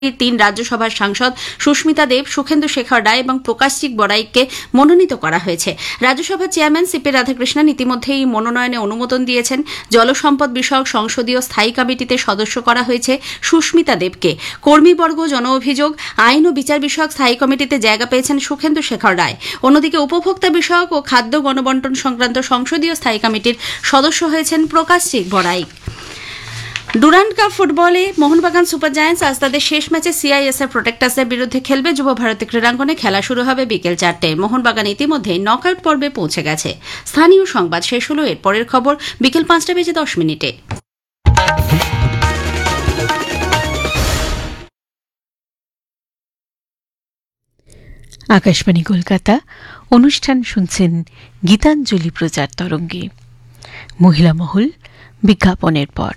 তিন রাজ্যসভার সাংসদ সুস্মিতা দেব, সুখেন্দু শেখর রায় এবং প্রকাশজিৎ বড়াইককে মনোনীত করা হয়েছে। রাজ্যসভার চেয়ারম্যান সিপি রাধাকৃষ্ণন ইতিমধ্যে এই মনোনয়নে অনুমোদন দিয়েছেন। জলসম্পদ বিষয়ক সংসদীয় স্থায়ী কমিটিতে সদস্য করা হয়েছে সুস্মিতা দেবকে। কর্মীবর্গ, জন অভিযোগ, আইন ও বিচার বিষয়ক স্থায়ী কমিটিতে জায়গা পেয়েছেন সুখেন্দু শেখর রায়। অন্যদিকে উপভোক্তা বিষয়ক ও খাদ্য গণবন্টন সংক্রান্ত সংসদীয় স্থায়ী কমিটির সদস্য হয়েছেন প্রকাশজিৎ বড়াইক। ডুরান্ড কাপ ফুটবলে মোহনবাগান সুপার জায়ান্টস আজ তাদের শেষ ম্যাচে সিআইএসএফ প্রোটেক্টার্সের বিরুদ্ধে খেলবে। যুব ভারতী ক্রীড়াঙ্গনে খেলা শুরু হবে বিকেল 4টায়। মোহনবাগান ইতিমধ্যে নকআউট পর্বে পৌঁছে গেছে। স্থানীয় সংবাদ শেষ হল। এর পরের খবর বিকেল 5:10 আকাশবাণী কলকাতা। অনুষ্ঠান শুনছেন গীতাঞ্জলি প্রচার তরঙ্গে। মহিলা মহল বিজ্ঞাপনের পর।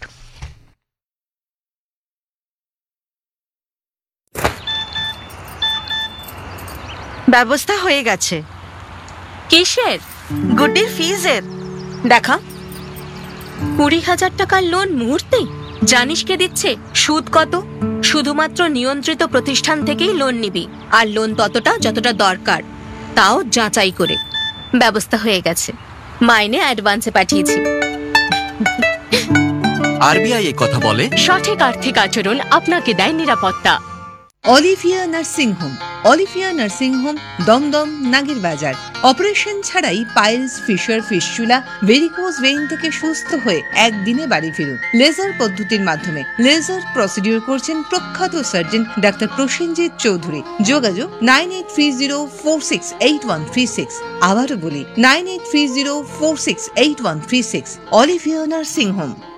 ব্যবস্থা হয়ে গেছে। কিসের? গুড্ডির ফিজের। দেখা 20,000 টাকার লোন মুহূর্তেই? জানিস কে দিচ্ছে? সুদ কত? শুধুমাত্র নিয়ন্ত্রিত প্রতিষ্ঠান থেকেই লোন নিবি, আর লোন ততটা যতটা দরকার, তাও যাচাই করে। ব্যবস্থা হয়ে গেছে, মাইনে অ্যাডভান্সে পাঠিয়েছি। আরবিআই এই কথা বলে, সঠিক আর্থিক আচরণ আপনাকে দেয় নিরাপত্তা। Olivia nursing home. Olivia nursing home, Dumdum, নাগের বাজার। অপারেশন ছাড়াই piles, fisher, fistula, varicose vein থেকে সুস্থ হয়ে একদিনে বাড়ি ফিরুন লেজার পদ্ধতির মাধ্যমে। লেজার প্রসিডিউর করছেন প্রখ্যাত সার্জন ডাক্তার প্রসেনজিৎ চৌধুরী। যোগাযোগ 9830468136। আবারও বলি 9830468136। Olivia nursing home.